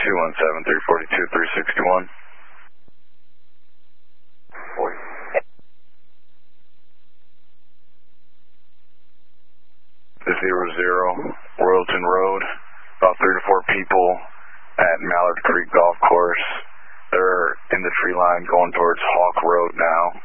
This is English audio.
217-342-361. 00, Royalton Road. About 3 to 4 people at Mallard Creek Golf Course. They're in the tree line going towards Hawk Road now.